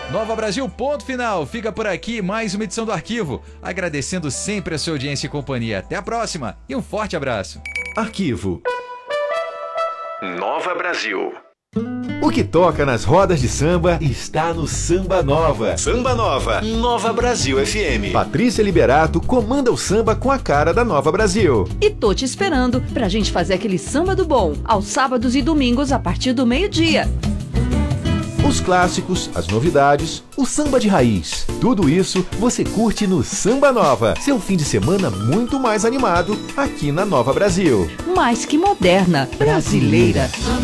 Nova Brasil, ponto final. Fica por aqui mais uma edição do Arquivo. Agradecendo sempre a sua audiência e companhia. Até a próxima e um forte abraço. Arquivo. Nova Brasil. O que toca nas rodas de samba está no Samba Nova. Samba Nova, Nova Brasil FM. Patrícia Liberato comanda o samba com a cara da Nova Brasil. E tô te esperando pra gente fazer aquele samba do bom, aos sábados e domingos a partir do meio-dia. Os clássicos, as novidades, o samba de raiz. Tudo isso você curte no Samba Nova. Seu fim de semana muito mais animado aqui na Nova Brasil. Mais que moderna, brasileira.